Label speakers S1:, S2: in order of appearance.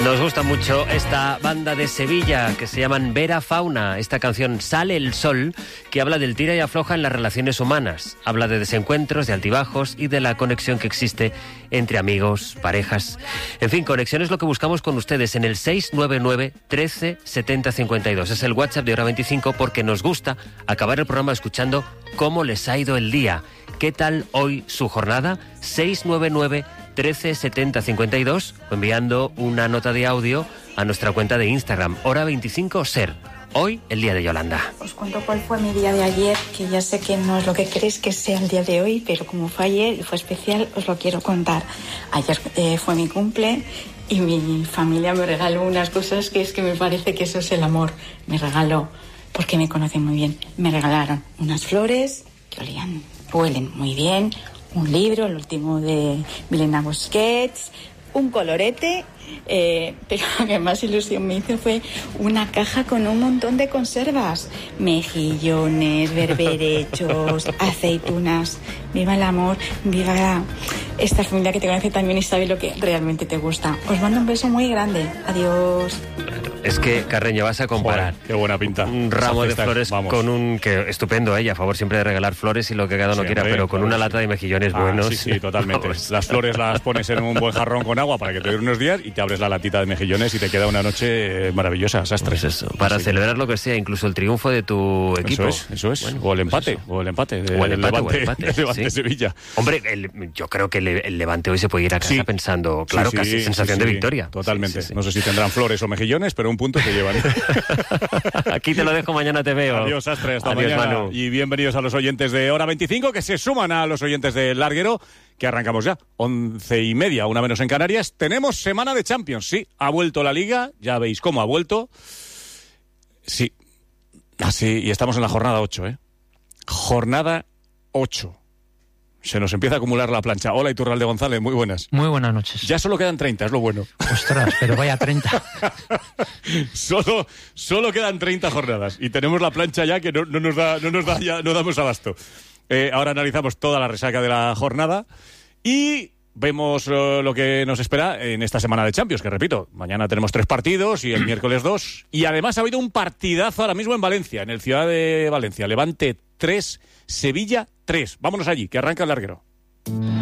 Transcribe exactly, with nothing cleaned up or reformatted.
S1: Nos gusta mucho esta banda de Sevilla que se llaman Vera Fauna. Esta canción Sale el Sol, que habla del tira y afloja en las relaciones humanas. Habla de desencuentros, de altibajos y de la conexión que existe entre amigos, parejas. En fin, conexión es lo que buscamos con ustedes en el seis nueve nueve, trece, setenta, cincuenta y dos. Es el WhatsApp de Hora veinticinco porque nos gusta acabar el programa escuchando cómo les ha ido el día. ¿Qué tal hoy su jornada? seis nueve nueve, trece, setenta, cincuenta y dos, o enviando una nota de audio a nuestra cuenta de Instagram, Hora veinticinco Ser. Hoy, el día de Yolanda.
S2: Os cuento cuál fue mi día de ayer, que ya sé que no es lo que queréis que sea el día de hoy, pero como fue ayer y fue especial, os lo quiero contar. Ayer eh, fue mi cumple y mi familia me regaló unas cosas que es que me parece que eso es el amor. Me regaló, porque me conocen muy bien, me regalaron unas flores que olían, huelen muy bien, un libro, el último de Milena Busquets, un colorete, eh, pero lo que más ilusión me hizo fue una caja con un montón de conservas, mejillones, berberechos, aceitunas. Viva el amor, viva esta familia que te conoce también y sabe lo que realmente te gusta. Os mando un beso muy grande. Adiós.
S1: Es que, Carreño, vas a comparar.
S3: Joder, qué buena pinta.
S1: Un ramo de flores
S3: vamos.
S1: con un... que estupendo, ella, a favor siempre de regalar flores y lo que cada uno
S3: Sí,
S1: quiera,
S3: hombre,
S1: pero con
S3: claro,
S1: una
S3: sí.
S1: lata de mejillones
S3: Ah,
S1: buenos.
S3: sí, sí, totalmente.
S1: Vamos.
S3: Las flores las pones en un buen jarrón con agua para que te dure unos días y te abres la latita de mejillones y te queda una noche eh, maravillosa, sastre.
S1: Pues eso, para
S3: Así
S1: celebrar lo que sea, incluso el triunfo de tu
S3: que-
S1: equipo.
S3: Eso es, eso es.
S1: Bueno,
S3: o el
S1: pues
S3: empate,
S1: eso.
S3: o el empate. De,
S1: O el
S3: del
S1: empate,
S3: Levante,
S1: o el empate,
S3: del Levante
S1: sí.
S3: Sevilla.
S1: Hombre, el- yo creo que el, el Levante hoy se puede ir a casa
S3: Sí.
S1: pensando, claro,
S3: Sí,
S1: casi
S3: sí,
S1: sensación
S3: sí,
S1: de
S3: sí,
S1: victoria.
S3: Totalmente.
S1: Sí, sí, sí.
S3: No sé si tendrán flores o mejillones, pero un punto se llevan.
S1: Aquí te lo dejo, mañana te veo.
S3: Adiós, Astre, hasta
S1: Adiós,
S3: mañana.
S1: Manu.
S3: Y bienvenidos a los oyentes de Hora veinticinco, que se suman a los oyentes de Larguero, que arrancamos ya. Once y media, una menos en Canarias. Tenemos semana de Champions, sí. Ha vuelto la Liga, ya veis cómo ha vuelto. Sí. Así, y estamos en la jornada ocho, ¿eh? Jornada ocho. Se nos empieza a acumular la plancha. Hola, Iturralde González, muy buenas.
S4: Muy buenas noches.
S3: Ya solo quedan treinta, es lo bueno.
S4: Ostras, pero vaya treinta.
S3: solo, solo quedan treinta jornadas y tenemos la plancha ya que no, no nos da, no nos da ya, no damos abasto. Eh, ahora analizamos toda la resaca de la jornada y vemos uh, lo que nos espera en esta semana de Champions, que repito, mañana tenemos tres partidos y el miércoles dos. Y además ha habido un partidazo ahora mismo en Valencia, en el Ciudad de Valencia. Levante tres, Sevilla tres. Vámonos allí, que arranca el Larguero.